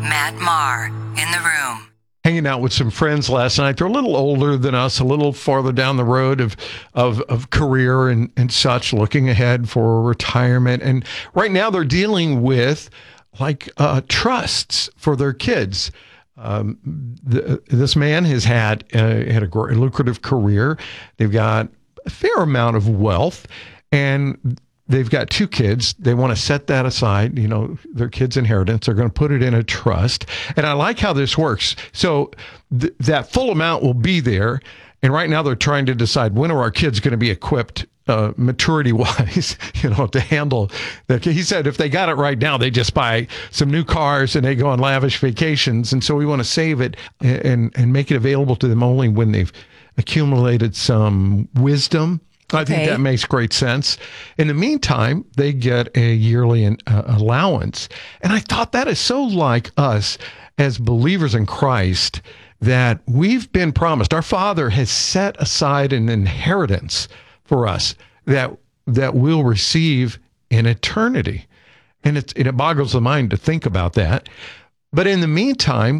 Matt Maher in the room. Hanging out with some friends last night. They're a little older than us, a little farther down the road of career and such, looking ahead for retirement. And right now they're dealing with trusts for their kids. This man has had a lucrative career. They've got a fair amount of wealth, and they've got 2 kids. They want to set that aside, their kids' inheritance. They're going to put it in a trust. And I like how this works. So that full amount will be there. And right now they're trying to decide, when are our kids going to be equipped maturity-wise, to handle that. He said if they got it right now, they just buy some new cars and they go on lavish vacations. And so we want to save it and make it available to them only when they've accumulated some wisdom. I think that makes great sense. In the meantime, they get a yearly allowance. And I thought that is so like us as believers in Christ, that we've been promised. Our Father has set aside an inheritance for us that we'll receive in eternity. And it boggles the mind to think about that. But in the meantime,